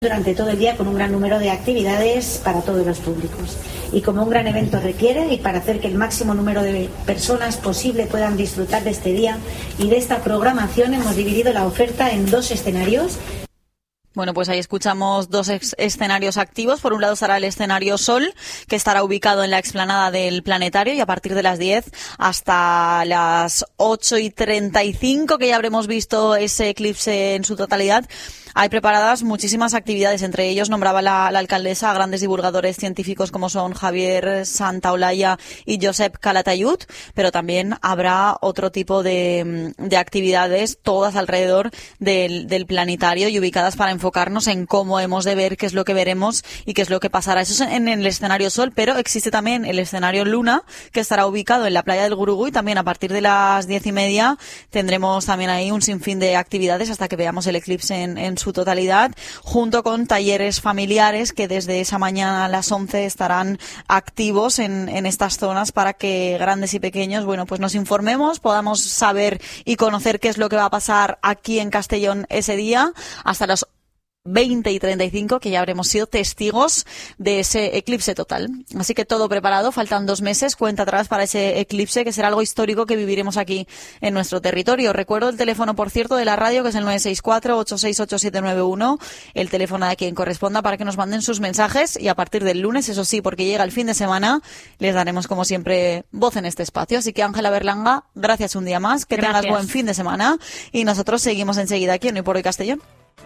durante todo el día con un gran número de actividades para todos los públicos. Y como un gran evento requiere, y para hacer que el máximo número de personas posible puedan disfrutar de este día y de esta programación, hemos dividido la oferta en 2 escenarios. Bueno, pues ahí escuchamos 2 escenarios activos. Por un lado estará el escenario Sol, que estará ubicado en la explanada del Planetario, y a partir de las 10 hasta las 8:35, que ya habremos visto ese eclipse en su totalidad, hay preparadas muchísimas actividades. Entre ellos nombraba la alcaldesa a grandes divulgadores científicos como son Javier Santaolalla y Josep Calatayud, pero también habrá otro tipo de actividades, todas alrededor del planetario y ubicadas para enfocarnos en cómo hemos de ver, qué es lo que veremos y qué es lo que pasará. Eso es en el escenario Sol, pero existe también el escenario Luna, que estará ubicado en la playa del Gurugú, y también a partir de las 10:30 tendremos también ahí un sinfín de actividades hasta que veamos el eclipse en su totalidad, junto con talleres familiares que desde esa mañana a las 11 estarán activos en estas zonas para que grandes y pequeños, bueno, pues nos informemos, podamos saber y conocer qué es lo que va a pasar aquí en Castellón ese día, hasta las 20:35, que ya habremos sido testigos de ese eclipse total. Así que todo preparado, faltan 2 meses, cuenta atrás para ese eclipse, que será algo histórico que viviremos aquí en nuestro territorio. Recuerdo el teléfono, por cierto, de la radio, que es el 964-868-791, el teléfono de quien corresponda, para que nos manden sus mensajes, y a partir del lunes, eso sí, porque llega el fin de semana, les daremos como siempre voz en este espacio. Así que Ángela Berlanga, gracias un día más, que tengas buen fin de semana, y nosotros seguimos enseguida aquí en Hoy por Hoy Castellón.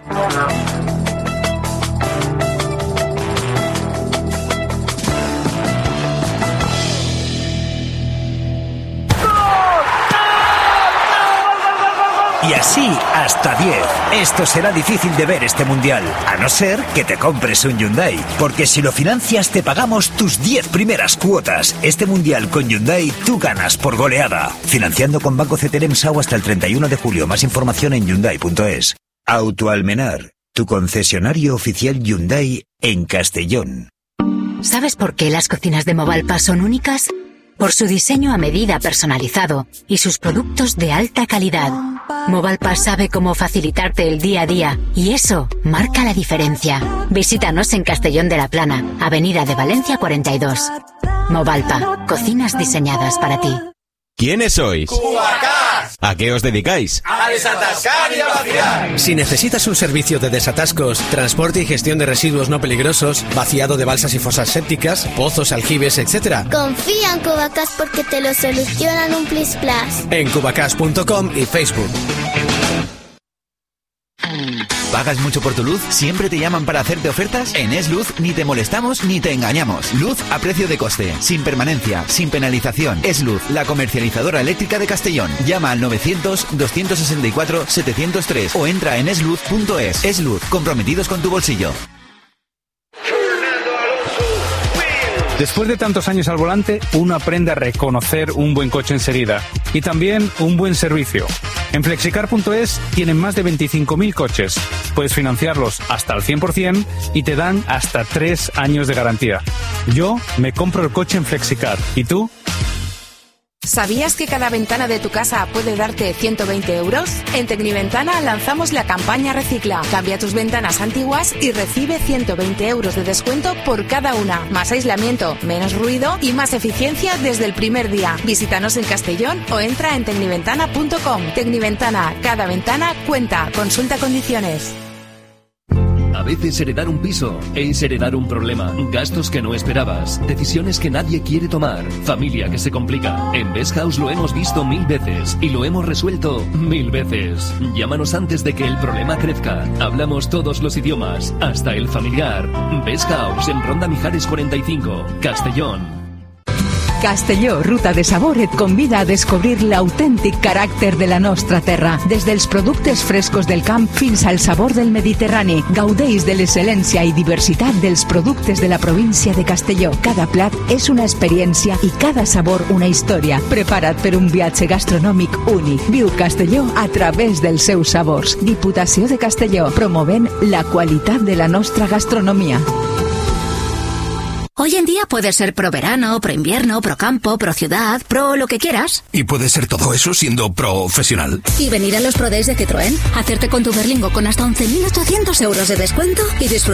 Y así hasta 10. Esto será difícil de ver este mundial, a no ser que te compres un Hyundai. Porque si lo financias, te pagamos tus 10 primeras cuotas. Este mundial con Hyundai, tú ganas por goleada. Financiando con Banco CTLM SAU hasta el 31 de julio. Más información en Hyundai.es. Autoalmenar, tu concesionario oficial Hyundai en Castellón. ¿Sabes por qué las cocinas de Movalpa son únicas? Por su diseño a medida personalizado y sus productos de alta calidad. Movalpa sabe cómo facilitarte el día a día, y eso marca la diferencia. Visítanos en Castellón de la Plana, Avenida de Valencia 42. Movalpa, cocinas diseñadas para ti. ¿Quiénes sois? ¡Cubacás! ¿A qué os dedicáis? ¡A desatascar y a vaciar! Si necesitas un servicio de desatascos, transporte y gestión de residuos no peligrosos, vaciado de balsas y fosas sépticas, pozos, aljibes, etc., confía en Cubacás, porque te lo solucionan un plis plas. En cubacás.com y Facebook. ¿Pagas mucho por tu luz? ¿Siempre te llaman para hacerte ofertas? En Es Luz ni te molestamos ni te engañamos. Luz a precio de coste, sin permanencia, sin penalización. Es Luz, la comercializadora eléctrica de Castellón. Llama al 900-264-703 o entra en esluz.es. Es Luz, comprometidos con tu bolsillo. Después de tantos años al volante, uno aprende a reconocer un buen coche enseguida y también un buen servicio. En Flexicar.es tienen más de 25.000 coches. Puedes financiarlos hasta el 100% y te dan hasta 3 años de garantía. Yo me compro el coche en Flexicar. ¿Y tú? ¿Sabías que cada ventana de tu casa puede darte 120 euros? En Tecniventana lanzamos la campaña Recicla. Cambia tus ventanas antiguas y recibe 120 euros de descuento por cada una. Más aislamiento, menos ruido y más eficiencia desde el primer día. Visítanos en Castellón o entra en tecniventana.com. Tecniventana, cada ventana cuenta. Consulta condiciones. A veces heredar un piso es heredar un problema, gastos que no esperabas, decisiones que nadie quiere tomar, familia que se complica. En Best House lo hemos visto 1000 veces y lo hemos resuelto 1000 veces. Llámanos antes de que el problema crezca. Hablamos todos los idiomas, hasta el familiar. Best House en Ronda Mijares 45, Castellón. Castelló, ruta de sabor, et convida a descobrir l'autèntic caràcter de la nostra terra. Des dels productes frescos del camp fins al sabor del Mediterrani. Gaudeix de l'excel·lència i diversitat dels productes de la província de Castelló. Cada plat és una experiència i cada sabor una història. Prepara't per un viatge gastronòmic únic. Viu Castelló a través dels seus sabors. Diputació de Castelló, promovent la qualitat de la nostra gastronomia. Hoy en día puedes ser pro verano, pro invierno, pro campo, pro ciudad, pro lo que quieras. ¿Y puedes ser todo eso siendo profesional? Y venir a los Pro Days de Citroën, hacerte con tu Berlingo con hasta 11.800 euros de descuento y disfrutar